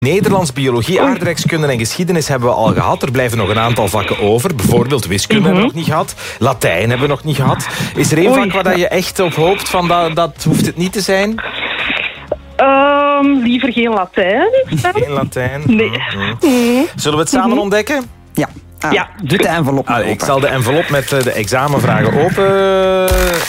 Nederlands, biologie, aardrijkskunde en geschiedenis hebben we al gehad. Er blijven nog een aantal vakken over. Bijvoorbeeld wiskunde hebben we nog niet gehad. Latijn hebben we nog niet gehad. Is er één vak waar je echt op hoopt van dat hoeft het niet te zijn? Liever geen Latijn. Geen Latijn? Nee. Zullen we het samen ontdekken? Ja. Ja. Doe de envelop maar open. Ik zal de envelop met de examenvragen open.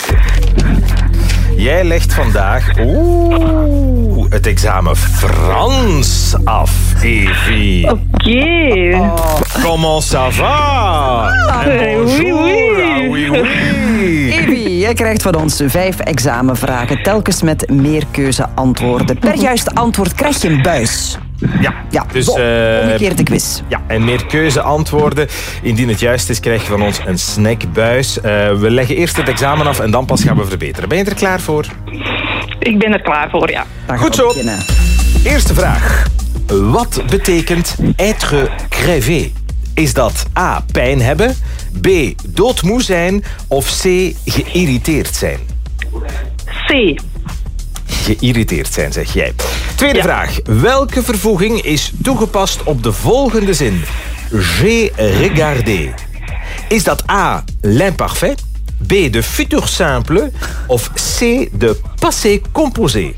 Jij legt vandaag het examen Frans af, Evie. Oké. Comment ça va? Oui. Evie, jij krijgt van ons 5 examenvragen, telkens met meerkeuzeantwoorden. Per juiste antwoord krijg je een buis. Ja, dus omgekeerd de quiz. Ja, en meerkeuzeantwoorden. Indien het juist is, krijg je van ons een snackbuis. We leggen eerst het examen af en dan pas gaan we verbeteren. Ben je er klaar voor? Ik ben er klaar voor, ja. Goed zo. Eerste vraag. Wat betekent être crevé? Is dat A, pijn hebben, B, doodmoe zijn of C, geïrriteerd zijn? C. Geïrriteerd zijn, zeg jij. Tweede vraag. Welke vervoeging is toegepast op de volgende zin? J'ai regardé. Is dat A, l'imparfait, B, de futur simple of C, de passé composé?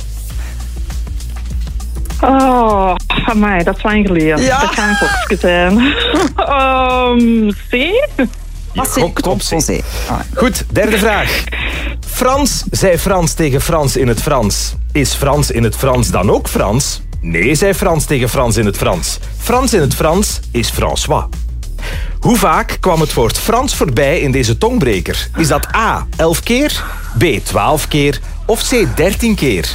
Oh, amai, dat is lang geleden. Ja. Dat kan een gokje zijn. C? Gokt op C. Goed, derde vraag. Frans zei Frans tegen Frans in het Frans. Is Frans in het Frans dan ook Frans? Nee, zei Frans tegen Frans in het Frans. Frans in het Frans is François. Hoe vaak kwam het woord Frans voorbij in deze tongbreker? Is dat A, 11 keer, B, 12 keer of C, 13 keer?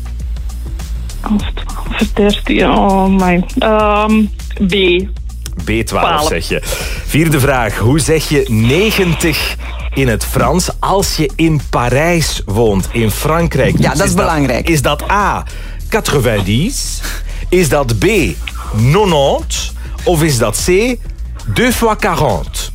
13, oh my. B. B12 12. zeg je. Vierde vraag. Hoe zeg je 90 in het Frans als je in Parijs woont, in Frankrijk? Ja, dat is belangrijk. Is dat A, 90? Is dat B, 90? Of is dat C, 2 fois 40?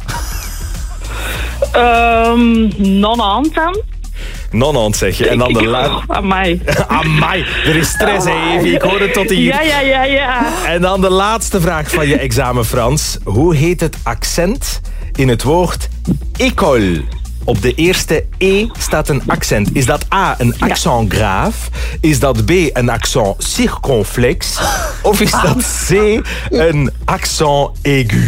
Non-hand dan? 90 zeg je. En dan de laatste... Amai. Amai, er is stress, hè, Evie. Ik hoor het tot hier. Ja. En dan de laatste vraag van je examen Frans. Hoe heet het accent in het woord école? Op de eerste E staat een accent. Is dat A, een accent grave? Is dat B, een accent circonflex? Of is dat C, een accent aigu?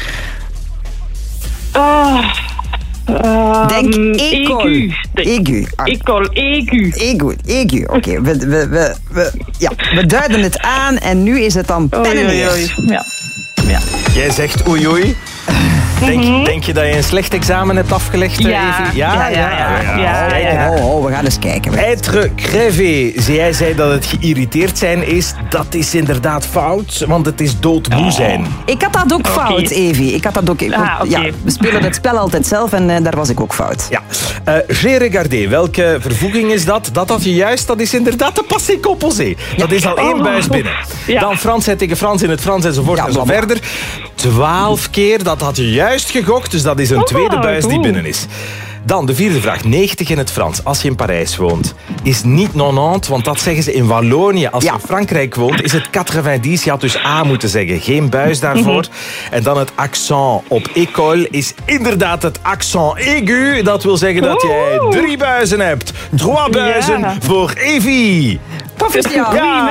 Denk école. Aigu. Aigu. Oké, we duiden het aan en nu is het dan pen en neer. Ja. Jij zegt oei oei. Denk je dat je een slecht examen hebt afgelegd, Evie? Ja. We gaan eens kijken. Être crevé. Jij zei dat het geïrriteerd zijn is. Dat is inderdaad fout, want het is doodmoe zijn. Ik had dat ook fout, Evie. Ik had dat ook... Ja, we spelen het spel altijd zelf en daar was ik ook fout. Ja. J'ai regardé. Welke vervoeging is dat? Dat had je juist. Dat is inderdaad de passé composé. Dat is al 1 buis binnen. Ja. Dan Frans zei tegen Frans in het Frans enzovoort en zo verder. 12 keer, dat had je juist gegokt. Dus dat is een tweede buis die binnen is. Dan de vierde vraag. 90 in het Frans. Als je in Parijs woont, is niet 90, want dat zeggen ze in Wallonië. Als je in Frankrijk woont, is het 90. Je had dus A moeten zeggen. Geen buis daarvoor. En dan het accent op école is inderdaad het accent aigu. Dat wil zeggen dat jij 3 buizen hebt. 3 buizen voor Evie. Proficiat.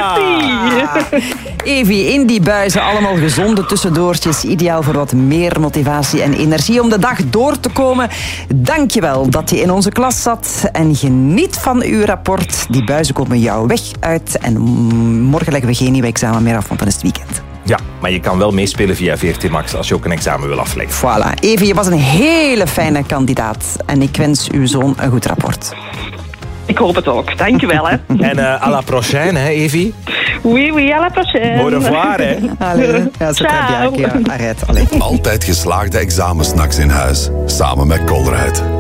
Evie, in die buizen allemaal gezonde tussendoortjes. Ideaal voor wat meer motivatie en energie om de dag door te komen. Dankjewel dat je in onze klas zat. En geniet van uw rapport. Die buizen komen jouw weg uit. En morgen leggen we geen nieuw examen meer af, want dan is het weekend. Ja, maar je kan wel meespelen via VRT Max als je ook een examen wil afleggen. Voilà. Evie, je was een hele fijne kandidaat. En ik wens uw zoon een goed rapport. Ik hoop het ook. Dankjewel, hè. En à la prochaine, hè, Evie? Oui, à la prochaine. Au revoir, hè. Allez, ja, zo Ciao. Arrête, allez. Altijd geslaagde examensnacks in huis. Samen met Colruyt.